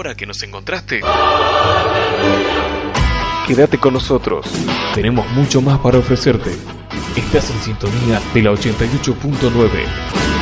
ahora que nos encontraste? Quédate con nosotros, tenemos mucho más para ofrecerte. Estás en sintonía de la 88.9.